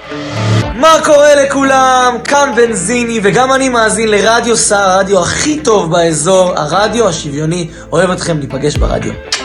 מה קורה לכולם? כאן בנזיני, וגם אני מאזין לרדיו סער, הרדיו הכי טוב באזור, הרדיו השוויוני. אוהב אתכם, ניפגש ברדיו.